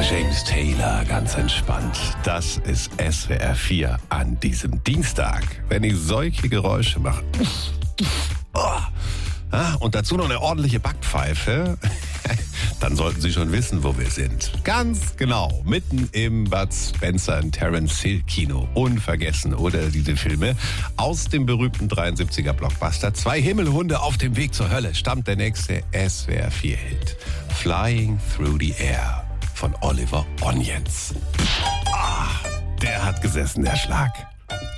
James Taylor, ganz entspannt. Das ist SWR 4 an diesem Dienstag. Wenn ich solche Geräusche mache. Und dazu noch eine ordentliche Backpfeife. Dann sollten Sie schon wissen, wo wir sind. Ganz genau, mitten im Bud Spencer & Terence Hill Kino. Unvergessen, oder diese Filme? Aus dem berühmten 73er Blockbuster Zwei Himmelhunde auf dem Weg zur Hölle stammt der nächste SWR 4 Hit. Flying Through the Air von Oliver Onions. Der hat gesessen, der Schlag.